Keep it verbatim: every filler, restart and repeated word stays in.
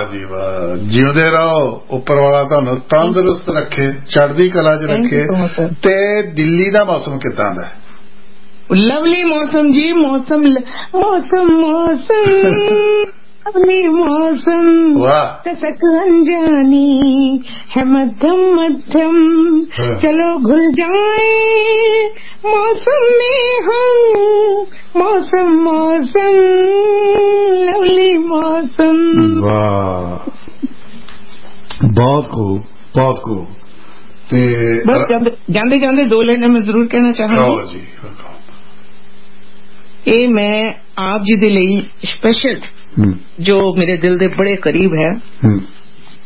जी वाह, जिउंदे रहो, उपर वाला तुहानू तंदुरुस्त रखे, चढ़दी कला च रखे। ते दिल्ली दा मौसम किदां दा? लवली मौसम जी, मौसम मौसम मौसम लवली मौसम, कसक अनजानी है मध्यम मध्यम, चलो घुल जाए मौसम में हम, मौसम मौसम लवली मौसम। वाह, बहुत खूब, बहुत खूब। ते बस जाते जाते दो लाइनें मैं जरूर कहना चाहूंगी। ये मैं आप जी दे ਲਈ स्पेशल, जो मेरे दिल दे बड़े करीब है,